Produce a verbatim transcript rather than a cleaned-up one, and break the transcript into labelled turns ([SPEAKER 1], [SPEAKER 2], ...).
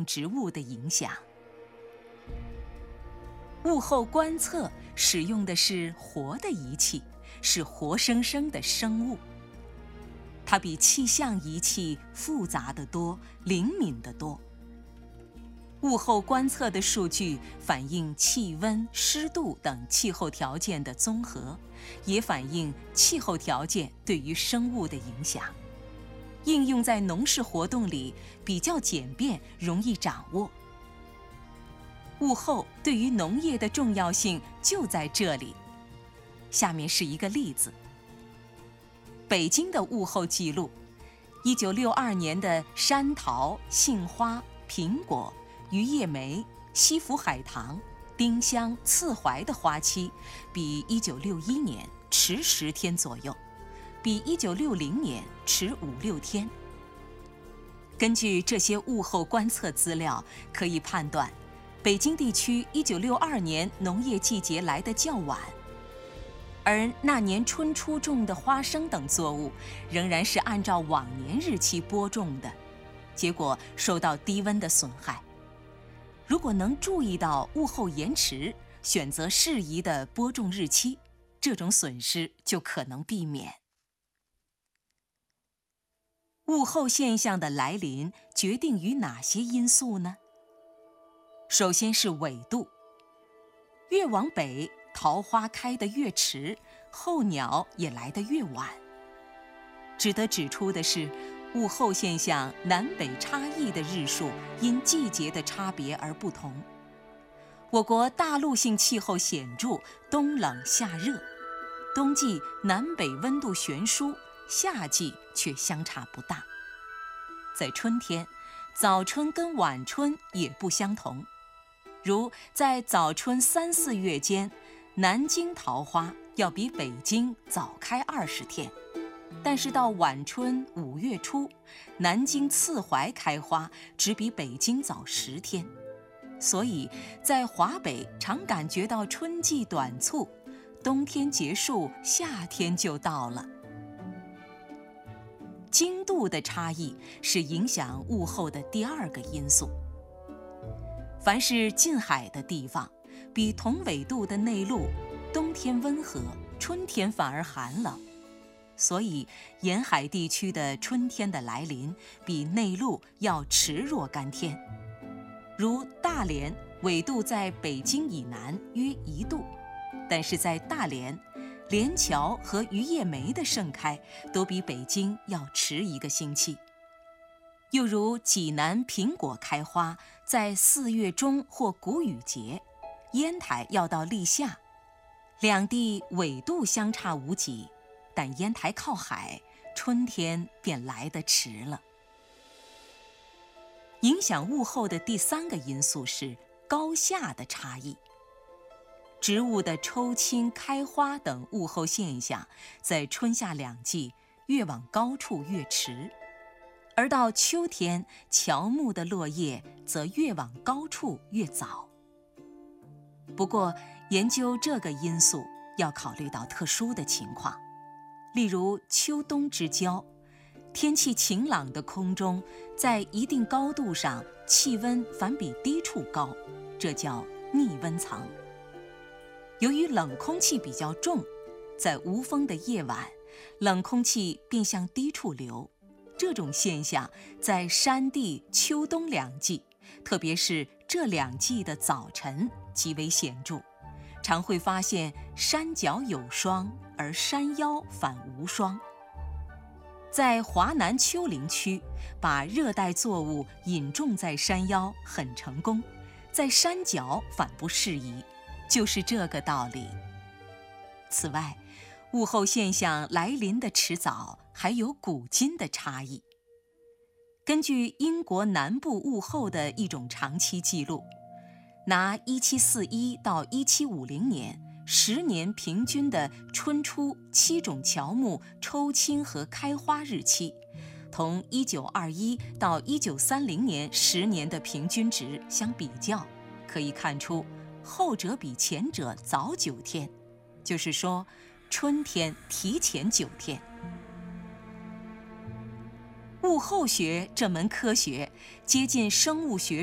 [SPEAKER 1] 动植物的影响。物候观测使用的是活的仪器，是活生生的生物。它比气象仪器复杂得多，灵敏得多。物候观测的数据反映气温、湿度等气候条件的综合，也反映气候条件对于生物的影响。应用在农事活动里比较简便，容易掌握。物候对于农业的重要性就在这里。下面是一个例子：北京的物候记录，一九六二年的山桃、杏花、苹果、榆叶梅、西府海棠、丁香、刺槐的花期，比一九六一年迟十天左右，比一九六零年迟五六天。根据这些物候观测资料，可以判断，北京地区一九六二年农业季节来得较晚，而那年春初种的花生等作物，仍然是按照往年日期播种的，结果受到低温的损害。如果能注意到物候延迟，选择适宜的播种日期，这种损失就可能避免。物候现象的来临决定于哪些因素呢？首先是纬度，越往北，桃花开得越迟，候鸟也来得越晚。值得指出的是，物候现象南北差异的日数因季节的差别而不同。我国大陆性气候显著，冬冷夏热，冬季南北温度悬殊，夏季却相差不大。在春天，早春跟晚春也不相同。如在早春三四月间，南京桃花要比北京早开二十天，但是到晚春五月初，南京刺槐开花只比北京早十天。所以在华北常感觉到春季短促，冬天结束，夏天就到了。经度的差异是影响物候的第二个因素。凡是近海的地方，比同纬度的内陆，冬天温和，春天反而寒冷，所以沿海地区的春天的来临比内陆要迟若干天。如大连，纬度在北京以南约一度，但是在大连，连翘和榆叶梅的盛开都比北京要迟一个星期。又如济南苹果开花在四月中或谷雨节，烟台要到立夏。两地纬度相差无几，但烟台靠海，春天便来得迟了。影响物候的第三个因素是高下的差异。植物的抽青、开花等物候现象，在春夏两季越往高处越迟，而到秋天，乔木的落叶则越往高处越早。不过，研究这个因素要考虑到特殊的情况，例如秋冬之交，天气晴朗的空中，在一定高度上气温反比低处高，这叫逆温层。由于冷空气比较重，在无风的夜晚，冷空气便向低处流。这种现象在山地秋冬两季，特别是这两季的早晨极为显著，常会发现山脚有霜，而山腰反无霜。在华南丘陵区，把热带作物引种在山腰很成功，在山脚反不适宜，就是这个道理。此外，物候现象来临的迟早还有古今的差异。根据英国南部物候的一种长期记录，拿一七四一到一七五零年十年平均的春初七种乔木抽青和开花日期，同一九二一到一九三零年十年的平均值相比较，可以看出后者比前者早九天，就是说春天提前九天。物候学这门科学接近生物学